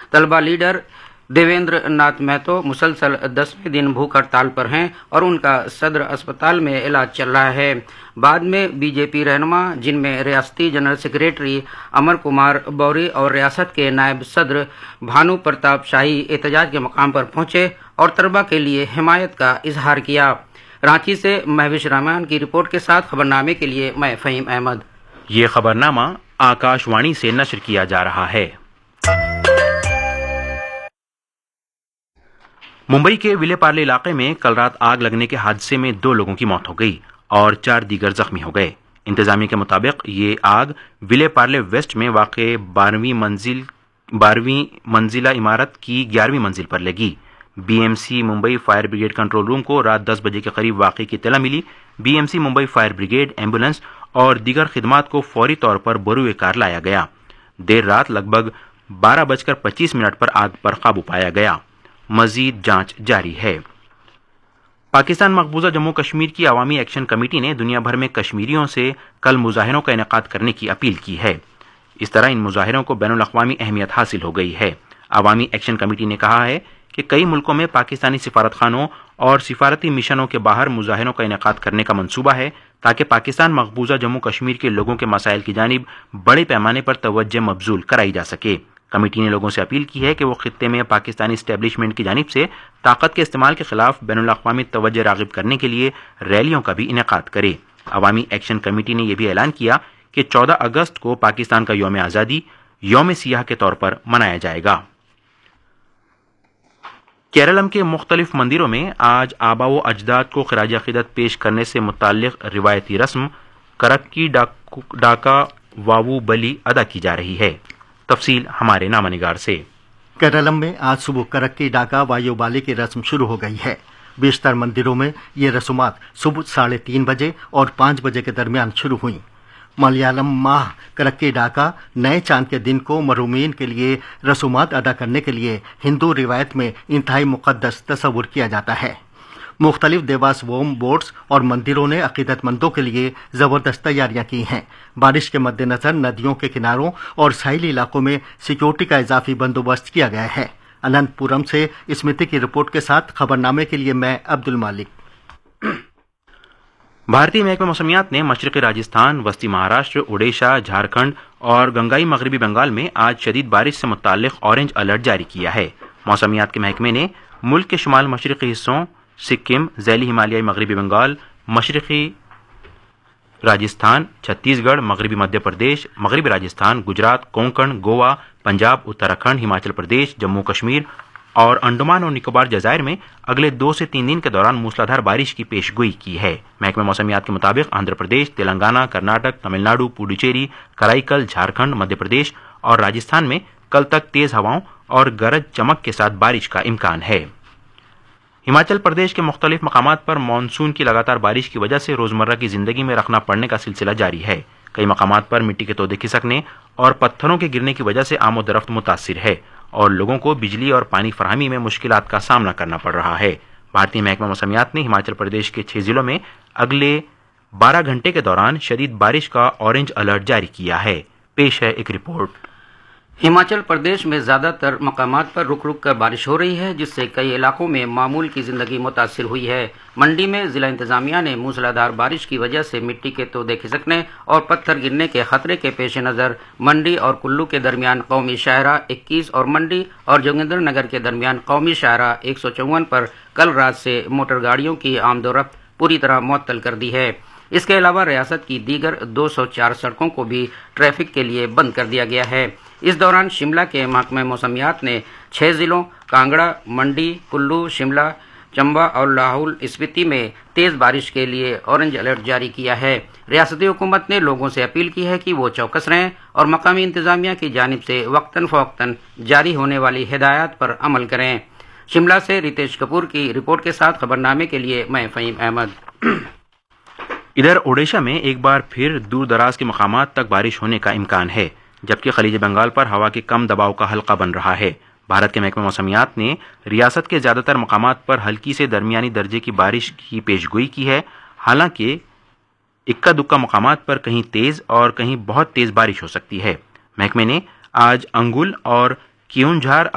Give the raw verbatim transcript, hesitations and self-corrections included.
طلبہ لیڈر دیویندر ناتھ مہتو مسلسل دسویں دن بھوک ہڑتال پر ہیں اور ان کا صدر اسپتال میں علاج چل رہا ہے۔ بعد میں بی جے پی رہنما جن میں ریاستی جنرل سیکریٹری امر کمار بوری اور ریاست کے نائب صدر بھانو پرتاپ شاہی احتجاج کے مقام پر پہنچے اور طلبہ کے لیے حمایت کا اظہار کیا۔ رانچی سے مہوش رامان کی رپورٹ کے ساتھ خبرنامے کے لیے میں فہیم احمد۔ یہ خبرنامہ آکاش وانی سے نشر کیا جا رہا ہے۔ ممبئی کے ولے پارلے علاقے میں کل رات آگ لگنے کے حادثے میں دو لوگوں کی موت ہو گئی اور چار دیگر زخمی ہو گئے۔ انتظامیہ کے مطابق یہ آگ ولے پارلے ویسٹ میں واقع بارہویں منزل بارہویں منزلہ عمارت کی گیارہویں منزل پر لگی۔ B M C Mumbai fire brigade control room کو رات دس بجے کے قریب واقعے کی اطلاع ملی۔ B M C Mumbai fire brigade, ambulance اور دیگر خدمات کو فوری طور پر بروئے کار لایا گیا۔ دیر رات لگ بھگ بارہ بج کر پچیس منٹ پر آگ پر قابو پایا گیا۔ مزید جانچ جاری ہے۔ پاکستان مقبوضہ جموں کشمیر کی عوامی ایکشن کمیٹی نے دنیا بھر میں کشمیریوں سے کل مظاہروں کا انعقاد کرنے کی اپیل کی ہے۔ اس طرح ان مظاہروں کو بین الاقوامی اہمیت حاصل ہو گئی ہے۔ عوامی ایکشن کمیٹی نے کہا ہے کہ کئی ملکوں میں پاکستانی سفارت خانوں اور سفارتی مشنوں کے باہر مظاہروں کا انعقاد کرنے کا منصوبہ ہے تاکہ پاکستان مقبوضہ جموں کشمیر کے لوگوں کے مسائل کی جانب بڑے پیمانے پر توجہ مبذول کرائی جا سکے۔ کمیٹی نے لوگوں سے اپیل کی ہے کہ وہ خطے میں پاکستانی اسٹیبلشمنٹ کی جانب سے طاقت کے استعمال کے خلاف بین الاقوامی توجہ راغب کرنے کے لیے ریلیوں کا بھی انعقاد کرے۔ عوامی ایکشن کمیٹی نے یہ بھی اعلان کیا کہ چودہ اگست کو پاکستان کا یوم آزادی یوم سیاہ کے طور پر منایا جائے گا۔ کیرالم کے مختلف مندروں میں آج آباء و اجداد کو خراج عقیدت پیش کرنے سے متعلق روایتی رسم کرکی ڈاکا واوو بلی ادا کی جا رہی ہے۔ تفصیل ہمارے نامہ نگار سے۔ کیرالم میں آج صبح کرکی ڈاکا وایو بالی کی رسم شروع ہو گئی ہے۔ بیشتر مندروں میں یہ رسومات صبح ساڑھے تین بجے اور پانچ بجے کے درمیان شروع ہوئیں۔ ملیالم ماہ کرکی ڈاکا نئے چاند کے دن کو محرومین کے لیے رسومات ادا کرنے کے لیے ہندو روایت میں انتہائی مقدس تصور کیا جاتا ہے۔ مختلف دیواس ووم بورڈز اور مندروں نے عقیدت مندوں کے لیے زبردست تیاریاں کی ہیں۔ بارش کے مد نظر ندیوں کے کناروں اور ساحلی علاقوں میں سیکورٹی کا اضافی بندوبست کیا گیا ہے۔ اننت پورم سے اسمرتی کی رپورٹ کے ساتھ خبرنامے کے لیے میں عبد المالک۔ بھارتی محکمہ موسمیات نے مشرقی راجستھان، وسطی مہاراشٹر، اڈیشہ، جھارکھنڈ اور گنگائی مغربی بنگال میں آج شدید بارش سے متعلق اورنج الرٹ جاری کیا ہے۔ موسمیات کے محکمے نے ملک کے شمال مشرقی حصوں، سکم، ذیلی ہمالیائی مغربی بنگال، مشرقی راجستھان، چھتیس گڑھ، مغربی مدھیہ پردیش، مغربی راجستھان، گجرات، کونکن، گوا، پنجاب، اتراکھنڈ، ہماچل پردیش، جموں کشمیر اور انڈمان اور نکوبار جزائر میں اگلے دو سے تین دن کے دوران موسلادھار بارش کی پیش گوئی کی ہے۔ محکمہ موسمیات کے مطابق آندھرا پردیش، تلنگانہ، کرناٹک، تمل ناڈو، پوڈوچیری، کرائی جھارکھنڈ، مدھیہ پردیش اور راجستھان میں کل تک تیز ہواؤں اور گرج چمک کے ساتھ بارش کا امکان ہے۔ ہماچل پردیش کے مختلف مقامات پر مانسون کی لگاتار بارش کی وجہ سے روزمرہ کی زندگی میں رخنہ پڑنے کا سلسلہ جاری ہے۔ کئی مقامات پر مٹی کے تودے کھسکنے اور پتھروں کے گرنے کی وجہ سے آمد و رفت متاثر ہے اور لوگوں کو بجلی اور پانی فراہمی میں مشکلات کا سامنا کرنا پڑ رہا ہے۔ بھارتی محکمہ موسمیات نے ہماچل پردیش کے چھ ضلعوں میں اگلے بارہ گھنٹے کے دوران شدید بارش کا اورنج الرٹ جاری کیا ہے۔ پیش ہے ایک رپورٹ۔ ہماچل پردیش میں زیادہ تر مقامات پر رک رک کر بارش ہو رہی ہے جس سے کئی علاقوں میں معمول کی زندگی متاثر ہوئی ہے۔ منڈی میں ضلع انتظامیہ نے موسلادھار بارش کی وجہ سے مٹی کے تودے کھسکنے اور پتھر گرنے کے خطرے کے پیش نظر منڈی اور کلو کے درمیان قومی شاہراہ اکیس اور منڈی اور جوگندر نگر کے درمیان قومی شاہراہ ایک سو چون پر کل رات سے موٹر گاڑیوں کی آمد و رفت پوری طرح معطل کر دی ہے۔ اس کے علاوہ ریاست کی دیگر دو سو چار سڑکوں کو بھی ٹریفک کے لیے بند کر دیا گیا ہے۔ اس دوران شملہ کے محکمہ موسمیات نے چھ ضلعوں کانگڑا، منڈی، کلو، شملہ، چمبا اور لاہول اسپیتی میں تیز بارش کے لیے اورنج الرٹ جاری کیا ہے۔ ریاستی حکومت نے لوگوں سے اپیل کی ہے کہ وہ چوکس رہیں اور مقامی انتظامیہ کی جانب سے وقتاً فوقتاً جاری ہونے والی ہدایات پر عمل کریں۔ شملہ سے ریتیش کپور کی رپورٹ کے ساتھ خبرنامے کے لیے میں فہیم احمد۔ ادھر اوڈیشہ میں ایک بار پھر دور دراز کے مقامات تک بارش ہونے کا امکان ہے جبکہ خلیج بنگال پر ہوا کے کم دباؤ کا حلقہ بن رہا ہے۔ بھارت کے محکمہ موسمیات نے ریاست کے زیادہ تر مقامات پر ہلکی سے درمیانی درجے کی بارش کی پیش گوئی کی ہے، حالانکہ اکا دکا مقامات پر کہیں تیز اور کہیں بہت تیز بارش ہو سکتی ہے۔ محکمے نے آج انگول اور کیونجھار